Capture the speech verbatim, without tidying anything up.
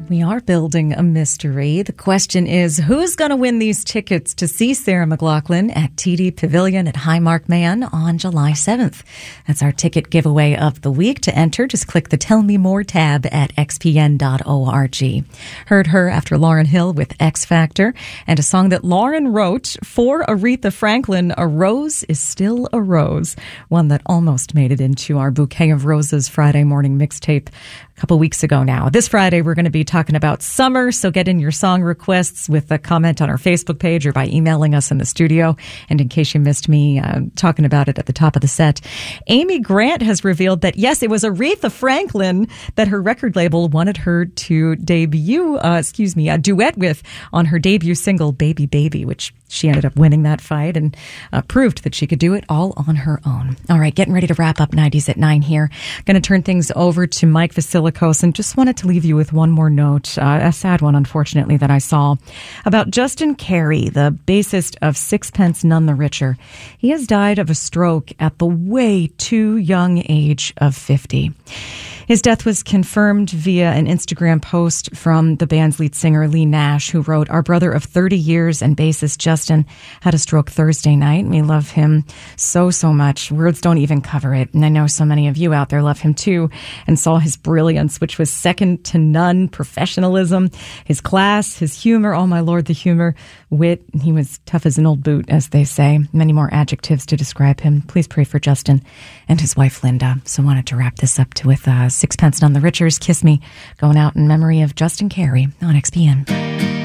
We are building a mystery. The question is, who's going to win these tickets to see Sarah McLachlan at T D Pavilion at Highmark Man on July seventh? That's our ticket giveaway of the week. To enter, just click the Tell Me More tab at x p n dot org. Heard her after Lauryn Hill with X Factor, and a song that Lauryn wrote for Aretha Franklin, A Rose is Still a Rose, one that almost made it into our Bouquet of Roses Friday morning mixtape a couple weeks ago now. This Friday, we're going to be talking about summer, so get in your song requests with a comment on our Facebook page or by emailing us in the studio. And in case you missed me uh, talking about it at the top of the set, Amy Grant has revealed that, yes, it was Aretha Franklin that her record label wanted her to debut, uh, excuse me, a duet with on her debut single, Baby Baby, which she ended up winning that fight and uh, proved that she could do it all on her own. All right, getting ready to wrap up nineties at nine here. Going to turn things over to Mike Vasilikos, and just wanted to leave you with one more note, uh, a sad one, unfortunately, that I saw about Justin Carey, the bassist of Sixpence None the Richer. He has died of a stroke at the way too young age of fifty. His death was confirmed via an Instagram post from the band's lead singer, Lee Nash, who wrote, "Our brother of thirty years and bassist Justin had a stroke Thursday night. We love him so, so much. Words don't even cover it. And I know so many of you out there love him too and saw his brilliance, which was second to none, professionalism, his class, his humor. Oh, my Lord, the humor, wit. He was tough as an old boot, as they say. Many more adjectives to describe him. Please pray for Justin and his wife, Linda." So I wanted to wrap this up to, with uh, Sixpence None the Richer's Kiss Me, going out in memory of Justin Carey on X P N.